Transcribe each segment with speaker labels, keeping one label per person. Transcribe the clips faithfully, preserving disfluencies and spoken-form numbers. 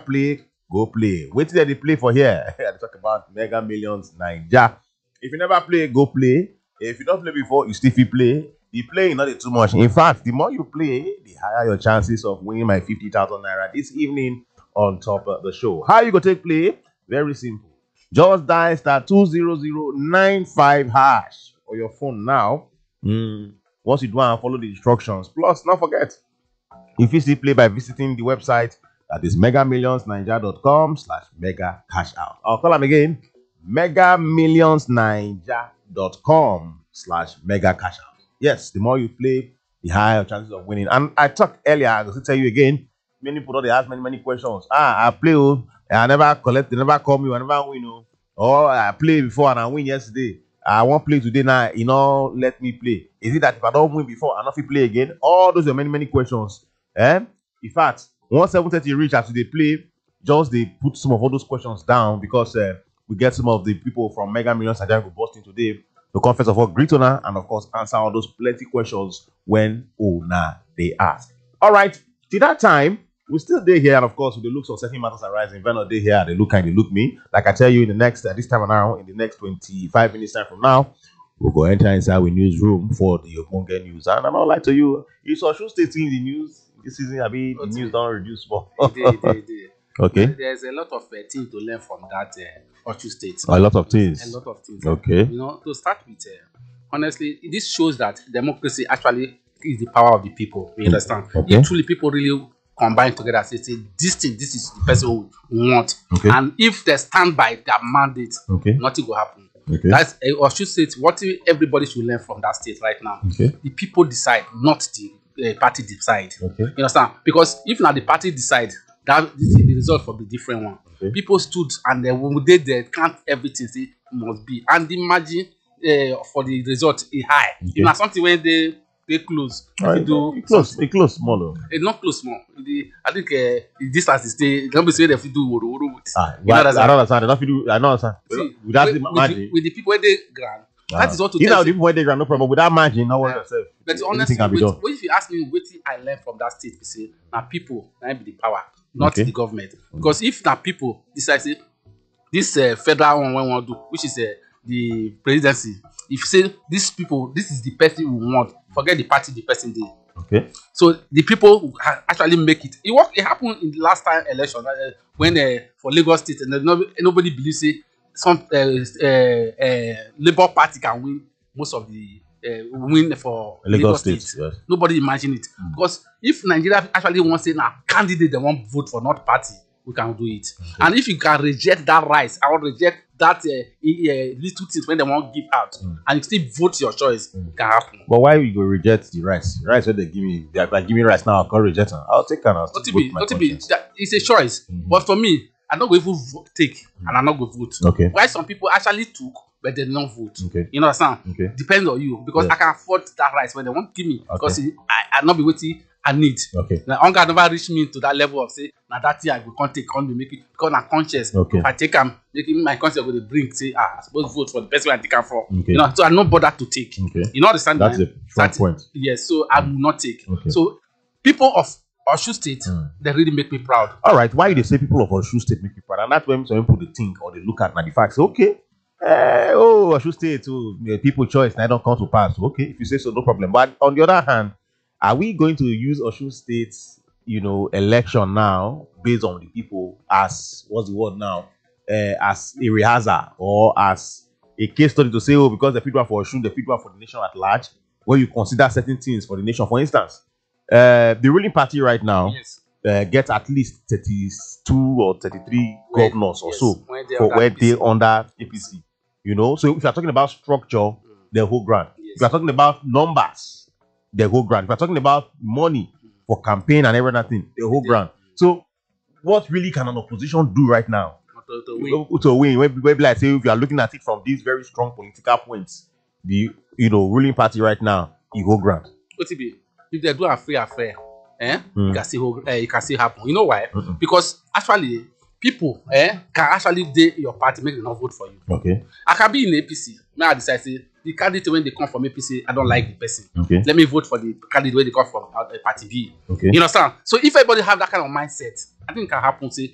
Speaker 1: play, go play. Wait till they play for here. I talk about Mega Millions Naija. If you never play, go play. If you don't play before, you still fit play. The playing not too much. In fact, the more you play, the higher your chances of winning my fifty thousand naira this evening on top of the show. How you go take play? Very simple. Just dial star two zero zero nine five hash on your phone now. Mm. Once you do and follow the instructions. Plus, don't forget, if you still play by visiting the website, that is mega millions naija dot com slash mega cash out. I'll call them again, mega millions naija dot com slash mega cash out. Yes, the more you play, the higher chances of winning. And I talked earlier, I will tell you again, many people they ask many, many questions. Ah, I play, oh, I never collect, they never call me, I never win. Oh. Or I played before and I win yesterday. I won't play today now, you know, let me play. Is it that if I don't win before, I not play again? All those are many, many questions. Eh? In fact, once seven thirty reach after they play, just they put some of all those questions down because uh, we get some of the people from Mega Millions Naija who busting today to come first of all greet Ona and of course answer all those plenty questions when Ona they ask. All right, till that time, we still there here, and of course, with the looks of certain matters arising, when not they here, they look and they look me. Like I tell you, in the next uh, this time around, in the next twenty-five minutes time from now, we'll go enter inside the newsroom for the Ogbonge news. And I'm not lie to you, it's Osun State in the news this season. I mean, the news don't reduce more.
Speaker 2: They, they, they.
Speaker 1: Okay.
Speaker 2: There's a lot of uh, things to learn from that uh, Osun State.
Speaker 1: A lot of things.
Speaker 2: A lot of things.
Speaker 1: Okay.
Speaker 2: You know, to start with, uh, honestly, this shows that democracy actually is the power of the people. You understand?
Speaker 1: Okay.
Speaker 2: If truly people really combine together, say, say this thing, this is the person we want.
Speaker 1: Okay.
Speaker 2: And if they stand by their mandate,
Speaker 1: Okay.
Speaker 2: nothing will happen.
Speaker 1: Okay.
Speaker 2: That's uh, Osun State. What everybody should learn from that state right now.
Speaker 1: Okay.
Speaker 2: The people decide, not the uh, party decide.
Speaker 1: Okay.
Speaker 2: You understand? Because if now the party decide, that the result will be different one.
Speaker 1: Okay.
Speaker 2: People stood and they when they they can't everything say must be, and the margin uh, for the result is high.
Speaker 1: Okay.
Speaker 2: You know something when they they close.
Speaker 1: All right.
Speaker 2: Do
Speaker 1: It close. It close small.
Speaker 2: it's not close small. The, I think uh, the distance is stay. Don't be say they have to do woro woro with.
Speaker 1: Ah,
Speaker 2: You know
Speaker 1: I
Speaker 2: that's
Speaker 1: don't understand. I don't feel. I don't understand.
Speaker 2: See,
Speaker 1: Without
Speaker 2: with,
Speaker 1: the
Speaker 2: with,
Speaker 1: margin.
Speaker 2: the, with the people where they grant, that is what to
Speaker 1: You know,
Speaker 2: tell.
Speaker 1: the people where they grant no problem. Without margin, no worry
Speaker 2: Yeah.
Speaker 1: yourself.
Speaker 2: But
Speaker 1: Anything
Speaker 2: honestly,
Speaker 1: can be
Speaker 2: with,
Speaker 1: done.
Speaker 2: what if you ask me what I learned from that state, we say now people now be the power, not
Speaker 1: Okay.
Speaker 2: the government. Because if now people decide say this uh, federal one we want to do, which is uh, the presidency, if you say these people, this is the person we want, forget the party the person did.
Speaker 1: Okay.
Speaker 2: So the people ha- actually make it. It work. It happened in the last time election uh, when uh, for Lagos State, and nobody, nobody believes say some uh, uh, uh, Labour Party can win most of the uh, win for
Speaker 1: Lagos
Speaker 2: Lagos,
Speaker 1: State,
Speaker 2: State.
Speaker 1: yes.
Speaker 2: Nobody imagine it because if Nigeria actually wants to say now candidate they want vote for not party, we can do it. And if you can reject that rights, I will reject that uh, uh, little things when they want give out,
Speaker 1: Mm.
Speaker 2: and you still vote your choice, it can happen.
Speaker 1: But why you go reject the rights? The rights that they give me, they are like, give me rights now. I can't reject them. I'll take them. I'll still
Speaker 2: Not to
Speaker 1: vote
Speaker 2: be,
Speaker 1: my
Speaker 2: not to be,
Speaker 1: conscience.
Speaker 2: that- it's a choice.
Speaker 1: Mhm.
Speaker 2: But for me, I'm not going to vote, take, and I'm not going to vote.
Speaker 1: Okay.
Speaker 2: Why some people actually took, but they did not vote.
Speaker 1: Okay.
Speaker 2: You understand?
Speaker 1: Okay.
Speaker 2: Depends on you because
Speaker 1: Yes.
Speaker 2: I can afford that rights when they want to give me because it, I I not be waiting. I need.
Speaker 1: Okay.
Speaker 2: Now, hunger never reach me to that level of say, now that thing I go can't take, can't make it because I'm conscious.
Speaker 1: Okay.
Speaker 2: If I take them, making my conscience will bring say, ah, I suppose vote for the person I take them for.
Speaker 1: Okay.
Speaker 2: You know, so I'm not bothered to take.
Speaker 1: Okay.
Speaker 2: You know, understand?
Speaker 1: That's
Speaker 2: man?
Speaker 1: a strong
Speaker 2: That-
Speaker 1: point.
Speaker 2: Yes, so I will not take.
Speaker 1: Okay.
Speaker 2: So people of Osun State,
Speaker 1: Mm.
Speaker 2: they really make me proud.
Speaker 1: All right. Why they say people of Osun State make you proud? And that's when some people they think or they look at now the facts. Okay. Uh, oh, Osun State, oh, yeah, people choice. And I don't come to pass. Okay. If you say so, no problem. But on the other hand, are we going to use Osun State's, you know, election now based on the people as what's the word now, uh, as a rehearsal or as a case study to say, oh, because the people are for Osun, the people are for the nation at large, where you consider certain things for the nation. For instance, uh, the ruling party right now
Speaker 2: Yes.
Speaker 1: uh, get at least thirty-two or thirty-three
Speaker 2: When-
Speaker 1: governors or
Speaker 2: yes,
Speaker 1: so
Speaker 2: when they
Speaker 1: for
Speaker 2: under
Speaker 1: where
Speaker 2: A P C.
Speaker 1: they under A P C. You know, so if you're talking about structure, the whole grant.
Speaker 2: Yes.
Speaker 1: If you're talking about numbers, the whole grant. If you're talking about money for campaign and everything, the whole
Speaker 2: Yeah.
Speaker 1: grant. So, what really can an opposition do right now
Speaker 2: To, to win.
Speaker 1: to, to win? When, when like say if you are looking at it from these very strong political points, the you know ruling party right now, the whole grant.
Speaker 2: O T B, if they do a free affair, eh,
Speaker 1: Mm.
Speaker 2: it can still hold- eh, it can still happen. You know why?
Speaker 1: Mm-mm.
Speaker 2: Because actually, people eh can actually dey your party make them not vote for you.
Speaker 1: Okay.
Speaker 2: I can be in A P C. May I decide say the candidate when they come from A P C, I don't like the person.
Speaker 1: Okay.
Speaker 2: Let me vote for the candidate when they come from uh, party B.
Speaker 1: Okay.
Speaker 2: You understand? So if everybody have that kind of mindset, I think it can happen. Say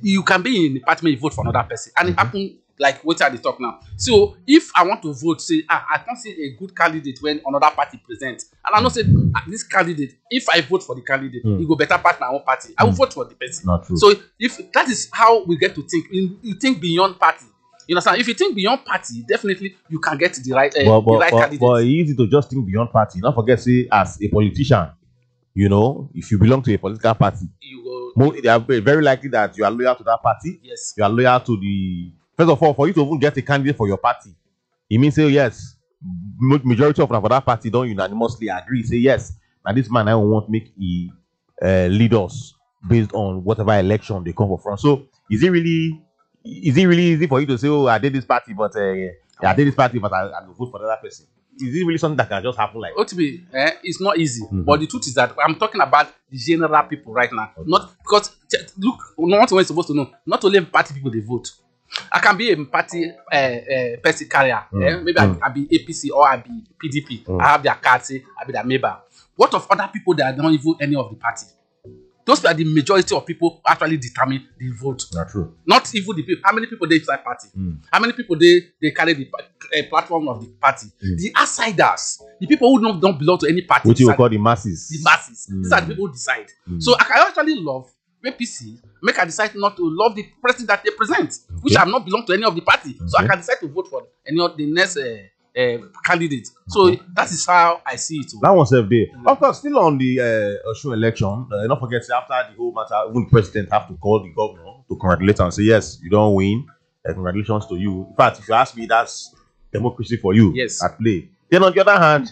Speaker 2: you can be in the party you vote for another person, and
Speaker 1: Mm-hmm.
Speaker 2: it happen like what I dey talk now. So if I want to vote, say ah, I can't see a good candidate when another party presents, and I know say ah, this candidate, if I vote for the candidate,
Speaker 1: Mm.
Speaker 2: he go better pass my own party. I will
Speaker 1: Mm.
Speaker 2: vote for the person.
Speaker 1: Not true.
Speaker 2: So if that is how we get to think, you, you think beyond party. You understand? If you think beyond party, definitely you can get the right, uh,
Speaker 1: but, but,
Speaker 2: the right
Speaker 1: but,
Speaker 2: candidate.
Speaker 1: but it's easy to just think beyond party. Don't forget, say, as a politician, you know, if you belong to a political party,
Speaker 2: you go,
Speaker 1: mo- they are ve- very likely that you are loyal to that party.
Speaker 2: yes,
Speaker 1: You are loyal to the. First of all, for you to even get a candidate for your party, it means say yes. ma- Majority of them for that party don't unanimously agree. Say yes. Now this man I want make he uh, lead us based on whatever election they come for from. So is it really? Is it really easy for you to say, oh, I did this party, but uh, yeah, I did this party, but I, I will vote for the other person? Is it really something that can just happen like?
Speaker 2: O T B, eh, it's not easy.
Speaker 1: Mhm.
Speaker 2: But the truth is that I'm talking about the general people right now. Not because ch- look, no one is supposed to know. Not only party people they vote. I can be a party uh, uh, person carrier.
Speaker 1: Mm.
Speaker 2: Eh? Maybe
Speaker 1: Mm.
Speaker 2: I, I be A P C or I be P D P.
Speaker 1: Mm.
Speaker 2: I have their card, say I be their member. What of other people that don't even any of the party? Those are the majority of people who actually determine the vote.
Speaker 1: Not true.
Speaker 2: Not even the people. How many people they inside party?
Speaker 1: Mm.
Speaker 2: How many people they they carry the uh, platform of the party?
Speaker 1: Mm.
Speaker 2: The outsiders, the people who don't, don't belong to any party,
Speaker 1: What you will
Speaker 2: decide-
Speaker 1: call the masses.
Speaker 2: the masses.
Speaker 1: Mm.
Speaker 2: These are the people who decide.
Speaker 1: Mm.
Speaker 2: So I can actually love A P C, make I decide not to love the president that they present, which
Speaker 1: Okay.
Speaker 2: have not belong to any of the party. So I
Speaker 1: Okay.
Speaker 2: can decide to vote for any of the next uh, uh, candidate. So
Speaker 1: Okay.
Speaker 2: that is how I see it.
Speaker 1: That one self day. Of course, still on the uh, Osun election. Uh, don't forget, say, after the whole matter, even the president have to call the governor to congratulate and say, yes, you don't win. Uh, congratulations to you. In fact, if you ask me, that's democracy for you.
Speaker 2: Yes.
Speaker 1: At play. Then on the other hand,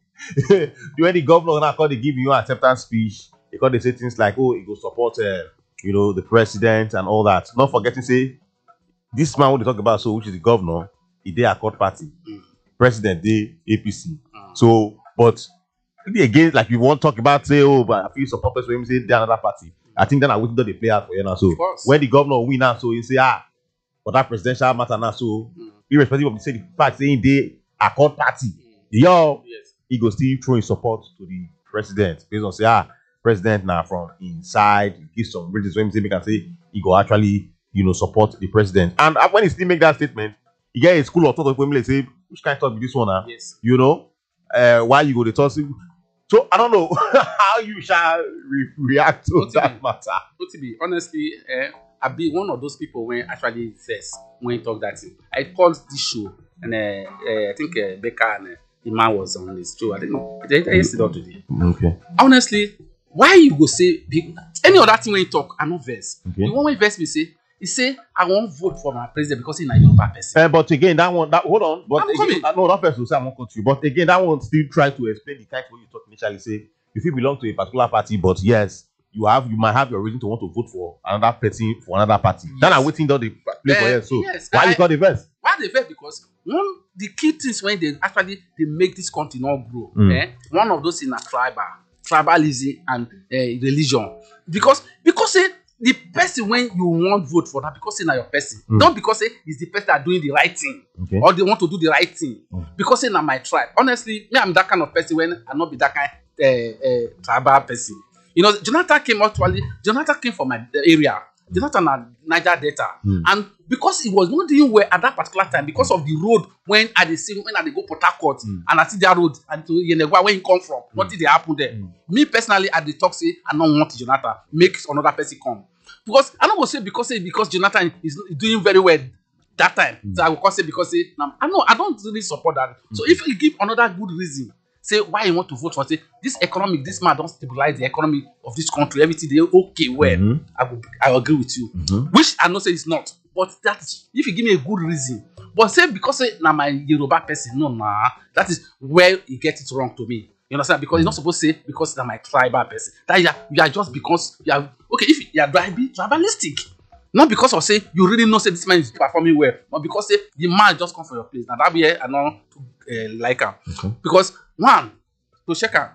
Speaker 1: when the governor now call, they give you an acceptance speech because they say things like, oh, he go support, uh, you know, the president and all that. Not forgetting, say, this man what they talk about, so which is the governor, he did Accord Party.
Speaker 2: Mm.
Speaker 1: President dey A P C.
Speaker 2: Mm.
Speaker 1: So, but really again, like you won't talk about say, oh, but I feel supporters for him say they another party. I think then I waiting till they play out for you now. So
Speaker 2: Of course.
Speaker 1: when the governor win now, so you say ah, for that presidential matter now, so
Speaker 2: Mm.
Speaker 1: irrespective of the say the party saying they Accord Party,
Speaker 2: Mm.
Speaker 1: yo,
Speaker 2: Yes.
Speaker 1: he go still throw his support to the president based on say ah, president now from inside give some reasons when he say make can say he go actually you know support the president. And uh, when he still make that statement, he get a school of thought of people say which kind of talk be this one now?
Speaker 2: Yes.
Speaker 1: You know, uh, why you go to toss him. So I don't know how you shall re- react to
Speaker 2: What do you
Speaker 1: that
Speaker 2: mean?
Speaker 1: matter.
Speaker 2: O T B, honestly, eh, I be one of those people when actually first when he talk that thing. I called this show and uh, uh, I think uh, Becca and uh, the man was on this show. I didn't. They, they yesterday or today.
Speaker 1: Okay.
Speaker 2: Honestly, why you go say big, any other thing when you talk, I no verse.
Speaker 1: Okay.
Speaker 2: The one when verse me say, he say I won't vote for my president because he's a Yoruba person.
Speaker 1: Uh, but again, that one, that hold on. But
Speaker 2: I'm
Speaker 1: again,
Speaker 2: coming.
Speaker 1: uh, no, that person will say I won't cut you. But again, that one still try to explain the kind of way you talk initially. Say if you belong to a particular party, but yes, you have you might have your reason to want to vote for another person for another party. Then I waiting till they play for
Speaker 2: Eh,
Speaker 1: you. So
Speaker 2: yes,
Speaker 1: why
Speaker 2: I-
Speaker 1: you call the verse?
Speaker 2: Why they vex? Because one the key things when they actually they make this country not grow.
Speaker 1: Mm.
Speaker 2: Eh? One of those in a tribal, tribalism and uh, religion. Because because say the person when you want vote for that because say na your person,
Speaker 1: Mm.
Speaker 2: not because say is the person that doing the right thing
Speaker 1: Okay.
Speaker 2: or they want to do the right thing.
Speaker 1: Mm.
Speaker 2: Because say na my tribe. Honestly, me I'm that kind of person when I not be that kind uh, uh, tribal person. You know, Jonathan came actually. Jonathan came from my area. Jonathan na Niger Delta,
Speaker 1: Mm.
Speaker 2: and because he was not doing well at that particular time because of the road when I dey see when I dey go Port Harcourt
Speaker 1: Mm.
Speaker 2: and I see that road and to Yenegua where he come from, nothing dey happen there.
Speaker 1: Mm.
Speaker 2: Me personally, I dey talk say I no want Jonathan make another person come because I no go say because say because Jonathan is doing very well that time.
Speaker 1: Mm.
Speaker 2: So I go come say because say na I know I don't really support that. So if you give another good reason. Say why you want to vote for say this economic this man don stabilize the economy of this country everything dey okay well
Speaker 1: Mhm.
Speaker 2: I go I agree with you
Speaker 1: Mhm.
Speaker 2: which I know say it's not but that is if you give me a good reason but say because say na my Yoruba person no na that is where you get it wrong to me you understand because you not suppose say because na my tribal person that you are you are just because you are okay if you are tribe tribalistic not because of say you really know say this man is performing well but because say the man just come for your place na that be I no uh, like am
Speaker 1: Okay.
Speaker 2: because one to check am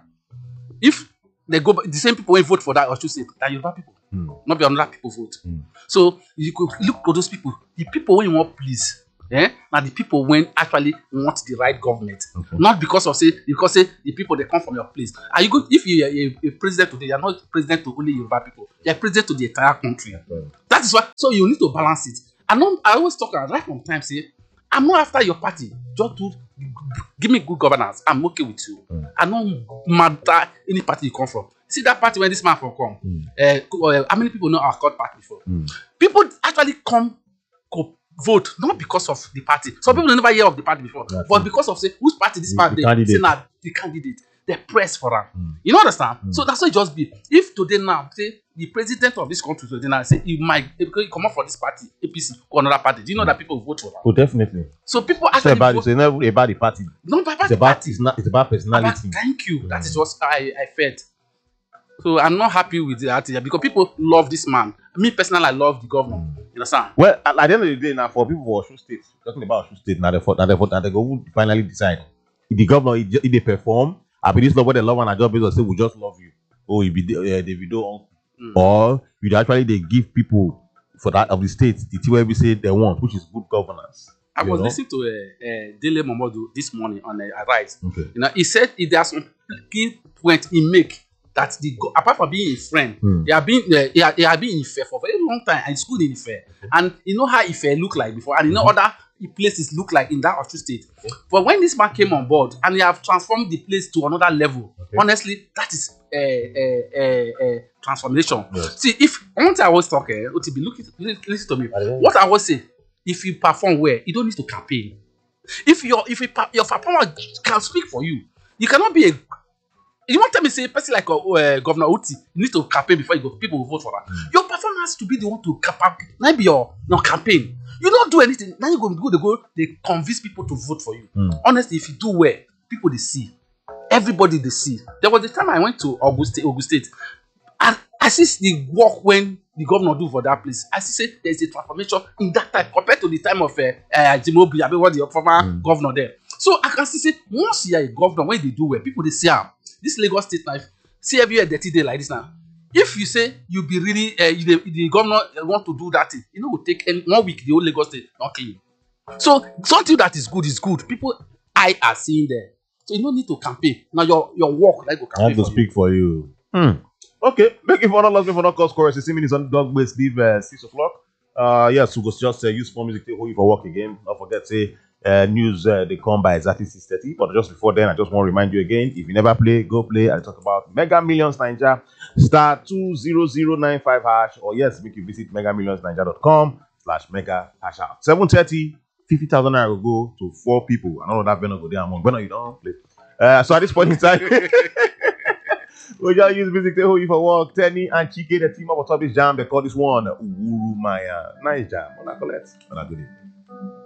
Speaker 2: if they go the same people wey vote for that Osun State na Yoruba people
Speaker 1: Mm.
Speaker 2: not be another people vote
Speaker 1: Mm.
Speaker 2: so you go look to those people the people wey you wan please Eh? Now the people when actually want the right government,
Speaker 1: Okay.
Speaker 2: not because of say because say the people they come from your place. Are you good if you are a, a president today? You are not president to only Yoruba people. You are president to the entire country.
Speaker 1: Okay.
Speaker 2: That is why. So you need to balance it. I know. I always talk uh, right from time say I'm not after your party. Just do give me good governance. I'm okay with you.
Speaker 1: Mm.
Speaker 2: I don't matter any party you come from. See that party where this man from come.
Speaker 1: Mm.
Speaker 2: Uh, uh, how many people know our court party before?
Speaker 1: Mm.
Speaker 2: People actually come go vote not because of the party. Some people never hear of the party before,
Speaker 1: That's
Speaker 2: but
Speaker 1: it.
Speaker 2: because of say whose party this
Speaker 1: The-
Speaker 2: party
Speaker 1: the
Speaker 2: they
Speaker 1: candidate.
Speaker 2: say now the candidate they press for am.
Speaker 1: Mm.
Speaker 2: You know understand?
Speaker 1: Mm.
Speaker 2: So that's what it just be. If today now say the president of this country today now say he might he come up for this party A P C or another party, do you know that people vote for am?
Speaker 1: Oh, definitely.
Speaker 2: So people
Speaker 1: It's
Speaker 2: actually
Speaker 1: about
Speaker 2: vote,
Speaker 1: it's not about the party.
Speaker 2: not by
Speaker 1: It's
Speaker 2: party.
Speaker 1: about
Speaker 2: party.
Speaker 1: it's not it's about
Speaker 2: About-
Speaker 1: personality.
Speaker 2: thank you. That
Speaker 1: Mm.
Speaker 2: is what I I felt. So I'm not happy with that because people love this man. Me personally, I love the governor.
Speaker 1: Mm.
Speaker 2: You understand?
Speaker 1: Well, at, at the end of the day, now for people for Osun State, talking about Osun State, now they for now they for now they go who finally decide. If the governor if, if they perform, I be this love what they love and I just based say we just love you. Oh, you be the uh, Davido uncle.
Speaker 2: Mm.
Speaker 1: Or you actually they give people for that of the state the thing where we say they want, which is good governance.
Speaker 2: I
Speaker 1: You
Speaker 2: was
Speaker 1: know?
Speaker 2: listening to uh, uh, Dele Momodu this morning on uh, Arise.
Speaker 1: Okay.
Speaker 2: You know, he said if there are some key points he make that the go- apart from being a friend,
Speaker 1: Hmm.
Speaker 2: he have been uh, he, ha- he have been in Ife for a very long time and school in Ife, and you know how Ife look like before, and you know other places look like in that Osun State. But when this man came on board and he have transformed the place to another level,
Speaker 1: Okay.
Speaker 2: honestly, that is a uh, uh, uh, uh, transformation.
Speaker 1: Yes.
Speaker 2: See, if one thing I always talk, uh, O T B, look, at- li- listen to me.
Speaker 1: At the end.
Speaker 2: What I always say, if you perform well, you don't need to campaign. If your if you, per- your performance can speak for you, you cannot be a. You want to tell me say a person like uh, uh, Governor Uti, you need to campaign before you go, people will vote for that.
Speaker 1: Mm.
Speaker 2: Your performance to be the one to campaign, not be your your campaign. You don't do anything. Now you go go they go they convince people to vote for you.
Speaker 1: Mm.
Speaker 2: Honestly, if you do well, people they see. Everybody they see. There was the time I went to August State, August State, and I see the work when the governor do for that place. I see say there's a transformation in that time compared to the time of uh, uh, Jimobi, I mean, what the former
Speaker 1: Mm.
Speaker 2: governor there. So I can see say once you are a governor, when they do well, people they see am. This Lagos State life, see everywhere dirty day like this now. If you say you be really uh, you, the, the governor uh, want to do that thing, you know, will take any, one week the whole Lagos State not clean. So something that is good is good. People I are seeing there. So you don't need to campaign. Now your your work like go
Speaker 1: I have
Speaker 2: campaign
Speaker 1: to
Speaker 2: for you.
Speaker 1: speak for you. Hmm. Okay, make it for not lost me for not cause chorus. sixteen minutes on dog base leave uh, six o'clock. Uh yes, we go just uh, use phone music to hold you for work again. Don't forget say uh, news uh, they come by exactly six thirty. But just before then, I just want to remind you again, if you never play, go play. I talk about Mega Millions Ninja star two zero zero nine five hash, or yes, make you visit mega millions ninja dot com slash mega hash out. seven thirty, fifty thousand naira will go to four people. I don't know that Venom go there among. Venom, you don't play. Uh, so at this point in time, we just use music to hold you for work. Tenny and Chike, the team up on top this jam, they call this one Uhuru Maya. Nice jam. On a collect. On a good day.